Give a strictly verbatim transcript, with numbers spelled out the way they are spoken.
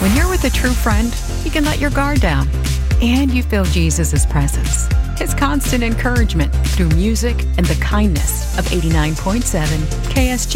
When you're with a true friend, you can let your guard down. And you feel Jesus' presence, His constant encouragement through music and the kindness of eighty-nine point seven K S G.